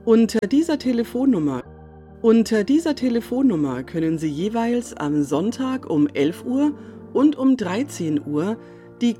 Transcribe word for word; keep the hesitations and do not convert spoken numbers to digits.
Unter dieser Telefonnummer Unter dieser Telefonnummer können Sie jeweils am Sonntag um elf Uhr und um dreizehn Uhr